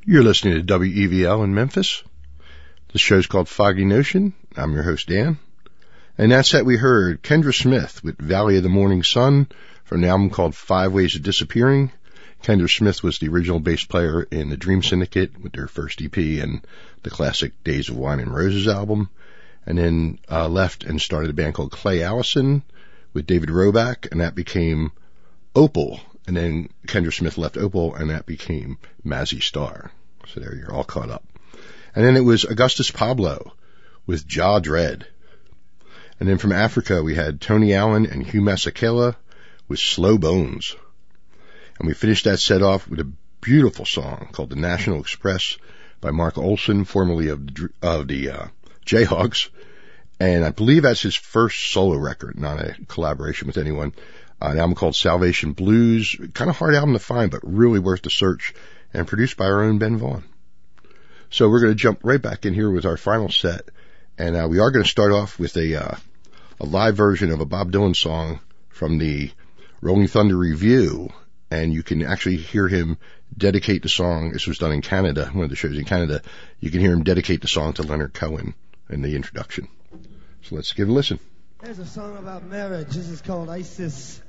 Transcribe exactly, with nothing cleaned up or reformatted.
You're listening to W E V L in Memphis. The show's called Foggy Notion. I'm your host, Dan. And that's that we heard Kendra Smith with Valley of the Morning Sun from the album called Five Ways of Disappearing. Kendra Smith was the original bass player in the Dream Syndicate with their first E P and the classic Days of Wine and Roses album. And then uh, left and started a band called Clay Allison with David Roback, and that became Opal. And then Kendra Smith left Opal, and that became Mazzy Star. So there, you're all caught up. And then it was Augustus Pablo with Jah Dread. And then from Africa, we had Tony Allen and Hugh Masekela with Slow Bones. And we finished that set off with a beautiful song called The National Express by Mark Olson, formerly of the, of the uh, Jayhawks. And I believe that's his first solo record, not a collaboration with anyone. Uh, an album called Salvation Blues. Kind of hard album to find, but really worth the search, and produced by our own Ben Vaughn. So we're going to jump right back in here with our final set. And uh, we are going to start off with a uh, a live version of a Bob Dylan song from the Rolling Thunder Revue. And you can actually hear him dedicate the song. This was done in Canada, one of the shows in Canada. You can hear him dedicate the song to Leonard Cohen in the introduction. So let's give it a listen. There's a song about marriage. This is called Isis.